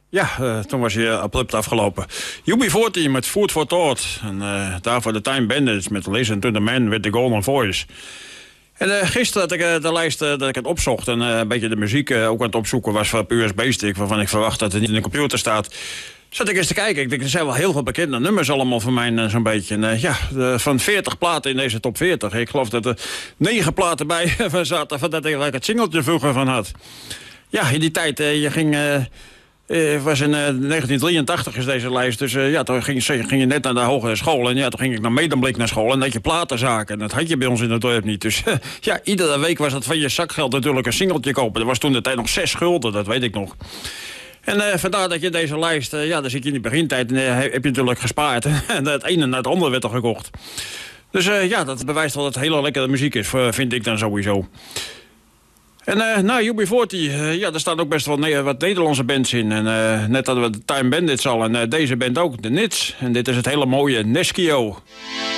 Ja, toen was hij abrupt afgelopen. UB40 met Food for Thought. En daarvoor de Time Bandits met Listen to the Man with the Golden Voice. En gisteren had ik de lijst dat ik het opzocht en een beetje de muziek ook aan het opzoeken was van USB-stick, waarvan ik verwacht dat het niet in de computer staat. Zat ik eens te kijken. Ik denk, er zijn wel heel veel bekende nummers allemaal voor mij zo'n beetje. En, van 40 platen in deze top 40. Ik geloof dat er 9 platen bij zaten van dat ik het singeltje vroeger van had. Ja, in die tijd, je ging... was in 1983 is deze lijst. Dus toen ging je net naar de hogere school. En toen ging ik naar Medemblik naar school. En dat je platenzaken. En dat had je bij ons in het dorp niet. Dus iedere week was dat van je zakgeld natuurlijk een singeltje kopen. Er was toen de tijd nog 6 gulden, dat weet ik nog. En vandaar dat je deze lijst... dan zit je in de begintijd en heb je natuurlijk gespaard. En het ene na het andere werd er gekocht. Dus dat bewijst wel dat het hele lekkere muziek is, vind ik dan sowieso. En UB40, daar staan ook best wel wat Nederlandse bands in. En net hadden we de Time Bandits al en deze band ook, de Nits. En dit is het hele mooie Neschio.